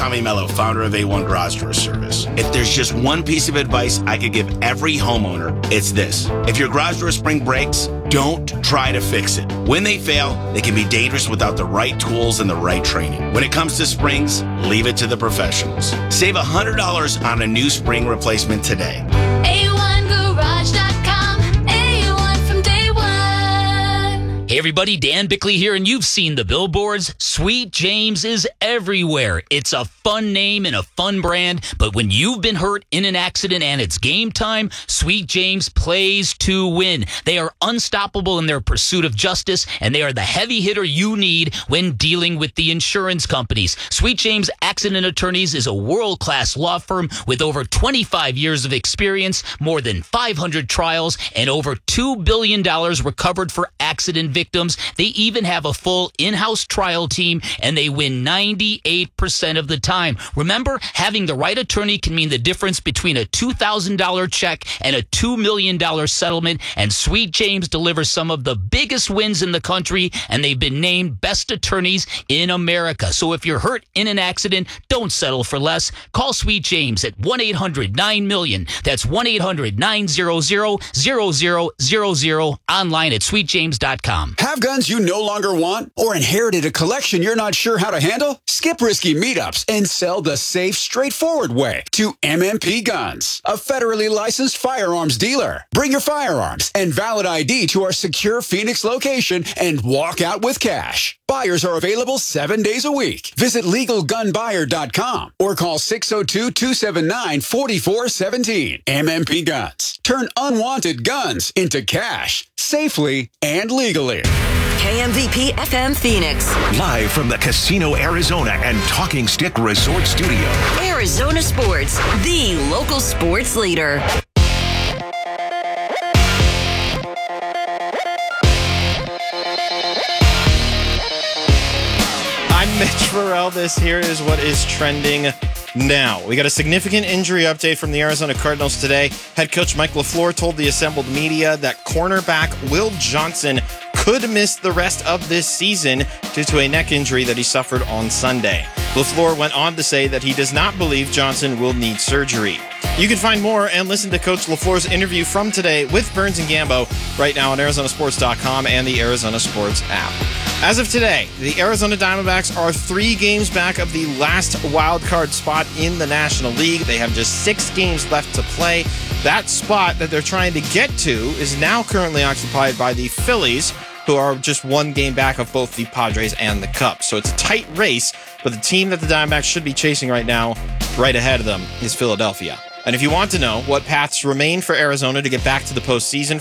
Tommy Mello, founder of A1 Garage Door Service. If there's just one piece of advice I could give every homeowner, it's this. If your garage door spring breaks, don't try to fix it. When they fail, they can be dangerous without the right tools and the right training. When it comes to springs, leave it to the professionals. Save $100 on a new spring replacement today. A1Garage.com. A1 from day one. Hey everybody, Dan Bickley here, and you've seen the billboards. Sweet James is everywhere. It's a fun name and a fun brand, but when you've been hurt in an accident and it's game time, Sweet James plays to win. They are unstoppable in their pursuit of justice, and they are the heavy hitter you need when dealing with the insurance companies. Sweet James Accident Attorneys is a world-class law firm with over 25 years of experience, more than 500 trials, and over $2 billion recovered for accident victims. They even have a full in-house trial team, and they win 98% of the time. Remember, having the right attorney can mean the difference between a $2,000 check and a $2 million settlement, and Sweet James delivers some of the biggest wins in the country, and they've been named best attorneys in America. So if you're hurt in an accident, don't settle for less. Call Sweet James at 1-800-9-MILLION. That's 1-800-900-0000, online at sweetjames.com. Have guns you no longer want or inherited a collection you're not sure how to handle? Skip risky meetups and sell the safe, straightforward way to MMP Guns, a federally licensed firearms dealer. Bring your firearms and valid ID to our secure Phoenix location and walk out with cash. Buyers are available 7 days a week. Visit LegalGunBuyer.com or call 602-279-4417. MMP Guns. Turn unwanted guns into cash safely and legally. KMVP FM Phoenix. Live from the Casino Arizona and Talking Stick Resort Studio. Arizona Sports, the local sports leader. I'm Mitch Farrell. This here is what is trending now. We got a significant injury update from the Arizona Cardinals today. Head coach Mike LaFleur told the assembled media that cornerback Will Johnson could miss the rest of this season due to a neck injury that he suffered on Sunday. LaFleur went on to say that he does not believe Johnson will need surgery. You can find more and listen to Coach LaFleur's interview from today with Burns and Gambo right now on ArizonaSports.com and the Arizona Sports app. As of today, the Arizona Diamondbacks are 3 games back of the last wild card spot in the National League. They have just 6 games left to play. That spot that they're trying to get to is now currently occupied by the Phillies, who are just 1 game back of both the Padres and the Cubs. So it's a tight race, but the team that the Diamondbacks should be chasing right now, right ahead of them, is Philadelphia. And if you want to know what paths remain for Arizona to get back to the postseason,